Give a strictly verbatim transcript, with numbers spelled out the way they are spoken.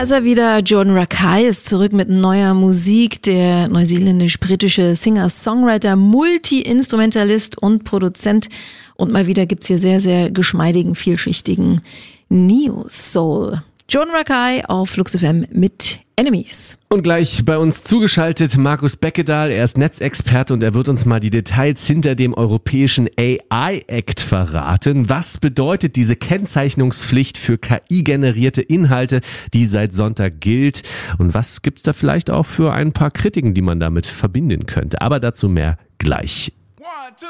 ist er wieder. Jordan Rakei ist zurück mit neuer Musik. Der neuseeländisch-britische Singer-Songwriter, Multi-Instrumentalist und Produzent. Und mal wieder gibt's hier sehr, sehr geschmeidigen, vielschichtigen Neo-Soul. Jordan Rakei auf Flux F M mit Enemies. Und gleich bei uns zugeschaltet Markus Beckedahl, er ist Netzexperte und er wird uns mal die Details hinter dem europäischen A I-Act verraten. Was bedeutet diese Kennzeichnungspflicht für K I-generierte Inhalte, die seit Sonntag gilt? Und was gibt's da vielleicht auch für ein paar Kritiken, die man damit verbinden könnte? Aber dazu mehr gleich. One, two,